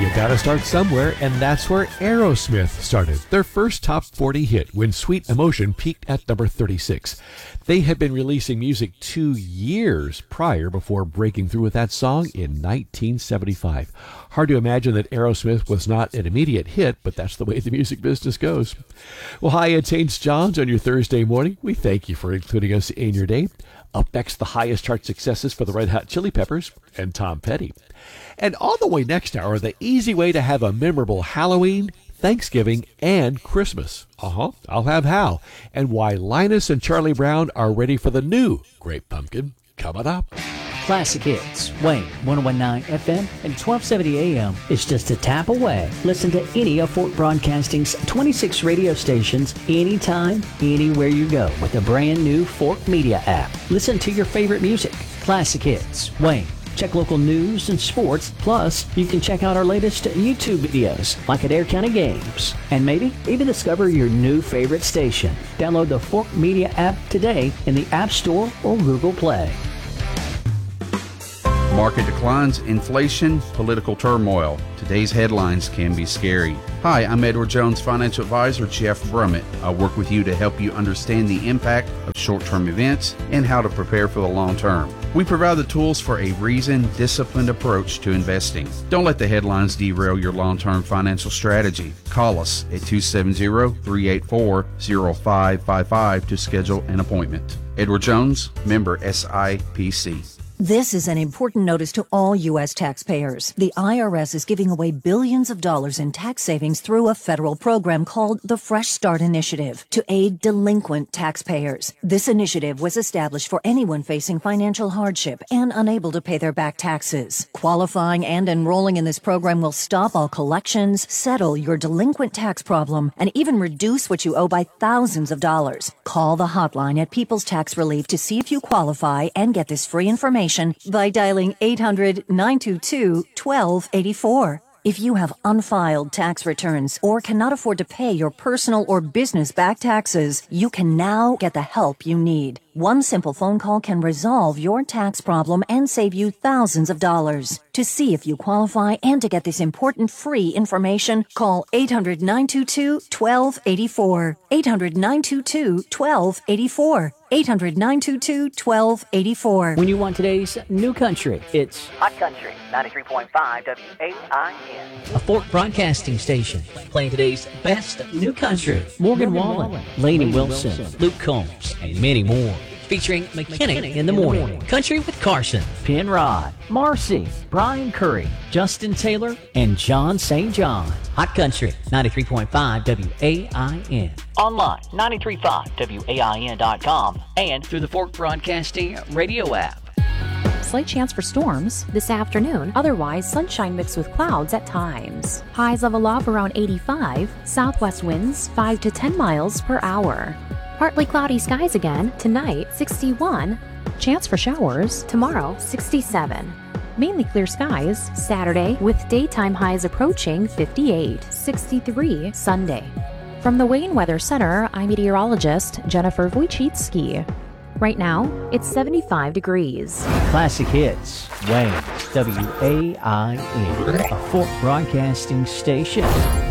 You gotta start somewhere, and that's where Aerosmith started. Their first top 40 hit, When Sweet Emotion, peaked at number 36. They had been releasing music 2 years prior before breaking through with that song in 1975. Hard to imagine that Aerosmith was not an immediate hit, but that's the way the music business goes. Well, hi, it's St. John's on your Thursday morning. We thank you for including us in your day. Up next, the highest chart successes for the Red Hot Chili Peppers and Tom Petty. And on the way next hour, the easy way to have a memorable Halloween, Thanksgiving, and Christmas. I'll have how. And why Linus and Charlie Brown are ready for the new Great Pumpkin coming up. Classic Hits, Wayne, 101.9 FM and 1270 AM is just a tap away. Listen to any of Fort Broadcasting's 26 radio stations anytime, anywhere you go with the brand new Fort Media app. Listen to your favorite music. Classic Hits, Wayne. Check local news and sports. Plus, you can check out our latest YouTube videos, like at Adair County Games. And maybe even discover your new favorite station. Download the Fort Media app today in the App Store or Google Play. Market declines, inflation, political turmoil. Today's headlines can be scary. Hi, I'm Edward Jones Financial Advisor Jeff Brummett. I work with you to help you understand the impact of short-term events and how to prepare for the long term. We provide the tools for a reasoned, disciplined approach to investing. Don't let the headlines derail your long-term financial strategy. Call us at 270-384-0555 to schedule an appointment. Edward Jones, member SIPC. This is an important notice to all U.S. taxpayers. The IRS is giving away billions of dollars in tax savings through a federal program called the Fresh Start Initiative to aid delinquent taxpayers. This initiative was established for anyone facing financial hardship and unable to pay their back taxes. Qualifying and enrolling in this program will stop all collections, settle your delinquent tax problem, and even reduce what you owe by thousands of dollars. Call the hotline at People's Tax Relief to see if you qualify and get this free information by dialing 800-922-1284. If you have unfiled tax returns or cannot afford to pay your personal or business back taxes, you can now get the help you need. One simple phone call can resolve your tax problem and save you thousands of dollars. To see if you qualify and to get this important free information, call 800-922-1284. 800-922-1284. 800-922-1284. When you want today's new country, it's Hot Country, 93.5 WAIN. a Fort Broadcasting station playing today's best new country. Morgan Wallen, Lainey Wilson, Luke Combs, and many more. Featuring McKinnon in the morning, Country with Carson, Penrod, Marcy, Brian Curry, Justin Taylor, and John St. John. Hot Country, 93.5 WAIN. Online, 935wain.com, and through the Fort Broadcasting radio app. Slight chance for storms this afternoon. Otherwise, sunshine mixed with clouds at times. Highs level off around 85. Southwest winds 5 to 10 miles per hour. Partly cloudy skies again. Tonight, 61. Chance for showers. Tomorrow, 67. Mainly clear skies. Saturday, with daytime highs approaching 58. 63 Sunday. From the Wayne Weather Center, I'm meteorologist Jennifer Wojcicki. Right now, it's 75 degrees. Classic Hits, Wayne, WAIN, a Fort Broadcasting station.